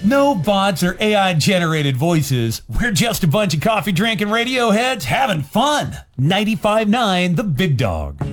No bots or AI-generated voices. We're just a bunch of coffee-drinking radio heads having fun. 95.9 The Big Dog.